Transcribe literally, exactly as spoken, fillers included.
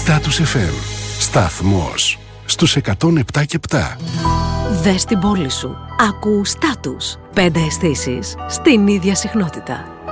Status εφ εμ. Σταθμός στους εκατόν επτά και επτά. Δες την πόλη σου. Ακού Status. Πέντε αισθήσεις στην ίδια συχνότητα.